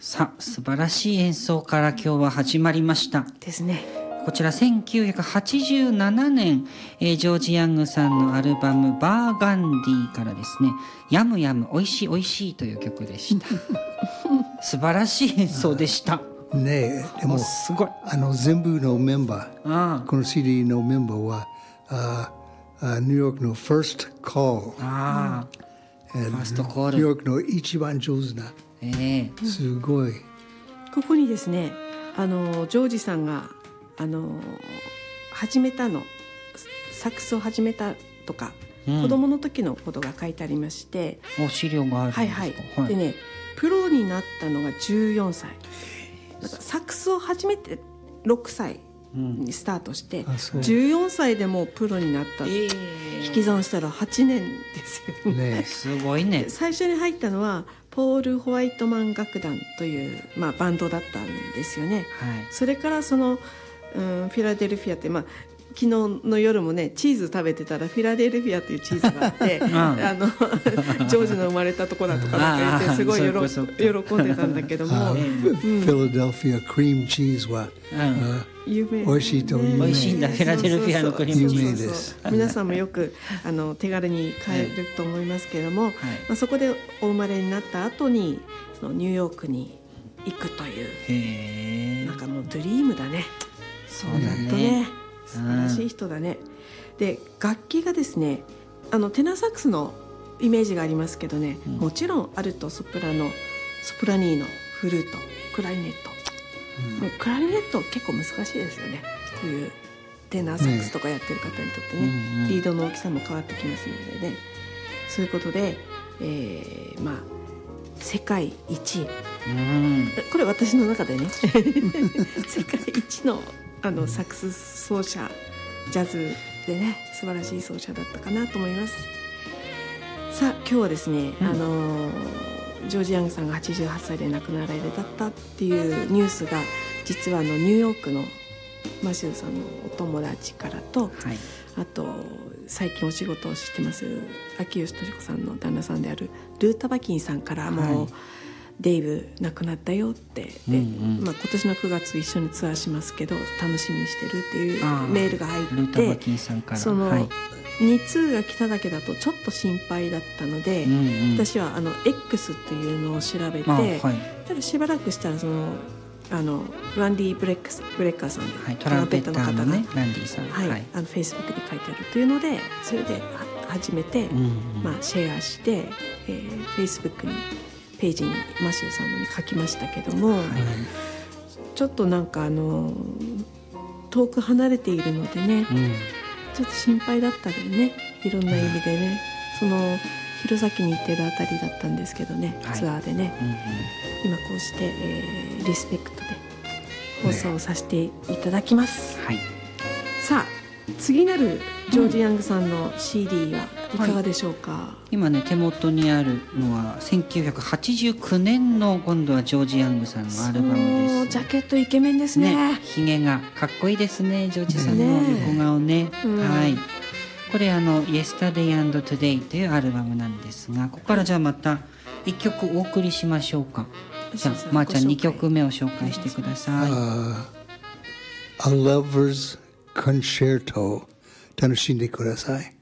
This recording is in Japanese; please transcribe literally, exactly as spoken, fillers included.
さあ、素晴らしい演奏から今日は始まりましたですね。 こちらせんきゅうひゃくはちじゅうななねん、えー、ジョージ・ヤングさんのアルバムバーガンディからですね、やむやむおいしいおいしいという曲でした素晴らしい演奏でしたねえ、でもすごい、 あの全部のメンバー、 ああこの シーディー のメンバーはああニューヨークの First Call、 ああ、ファーストコール、 ニューヨークの一番上手な、 ええ、 すごい。 ここにですね、あのジョージさんがあの始めたのサックスを始めたとか、うん、子供の時のことが書いてありまして、 お資料があるんですか。 はいはい、はい、でね、プロになったのがじゅうよんさいだから、サックスを始めてろくさいにスタートして、うん、じゅうよんさいでもうプロになった、えー、引き算したらはちねんですよ ね, ねすごいね。 最初に入ったのはポール・ホワイトマン楽団という、まあ、バンドだったんですよね、はい、それからその、うん、フィラデルフィアって、まあ、昨日の夜もねチーズ食べてたらフィラデルフィアっていうチーズがあってあのジョージの生まれたとこだとかなんか言ってすごいよろ喜んでたんだけども、うん、フィラデルフィアクリームチーズは、うん、有名、おいしいと有名、 おいしいんだ。フィラデルフィアのクリームチーズ、 有名です。 皆さんもよくあの手軽に買えると思いますけれども、はい、まあ、そこでお生まれになった後にそのニューヨークに行くという、へー、なんかもうドリームだね。 そうだね、 ね、素晴らしい人だね。で楽器がですね、あのテナーサックスのイメージがありますけどね、うん、もちろんアルト、ソプラノ、ソプラニーノ、フルート、クラリネット、うん、もうクラリネット結構難しいですよね。こういうテナーサックスとかやってる方にとってね、うんうん、リードの大きさも変わってきますのでね、そういうことで、えー、まあ世界一、うん、これ私の中でね世界一のあのサックス奏者、ジャズでね素晴らしい奏者だったかなと思います。さあ今日はですね、うん、あのジョージ・ヤングさんがはちじゅうはっさいで亡くなられたったっていうニュースが実はあのニューヨークのマシューさんのお友達からと、はい、あと最近お仕事をしてます秋吉敏子さんの旦那さんであるルータ・バキンさんからも、はい、デイブ亡くなったよってで、うんうん、まあ、今年のくがつ一緒にツアーしますけど楽しみにしてるっていうメールが入って、ルータ・バキンさんからその、はい、に通が来ただけだとちょっと心配だったので、うんうん、私はあの X っていうのを調べて、はい、ただしばらくしたらそのあのランディ・ブレックス、ブレッカーさん、はい、トランペットの方が、ね、ランディさん、はいはい、あの Facebook に書いてあるというので、それで初めて、うんうん、まあ、シェアして、えー、Facebook にページにマシューさんのに書きましたけども、はい、ちょっとなんかあの遠く離れているのでね、うん、ちょっと心配だったりね、いろんな意味でね、その弘前に行ってるあたりだったんですけどね、はい、ツアーでね、うんうん、今こうして、えー、リスペクトで放送をさせていただきます、ね、はい、さあ次なるジョージ・ヤングさんの シーディー はいかがでしょうか。はい、 今ね手元にあるのはせんきゅうひゃくはちじゅうきゅうねんの今度はジョージ・ヤングさんのアルバムです。 ジャケットイケメンですね。 ね、ひげがかっこいいですね、ジョージさんの横顔ね、ね、うん、はい、これあの Yesterday and Today というアルバムなんですが、ここからじゃあまたいっきょくお送りしましょうか。じゃあまーちゃんにきょくめを紹介してください。 uh, A Lover's Concerto 楽しんでください。